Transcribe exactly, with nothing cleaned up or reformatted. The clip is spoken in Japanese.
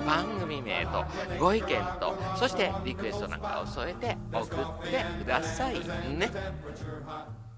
番組名とご意見と、そしてリクエストなんかを添えて送ってくださいね。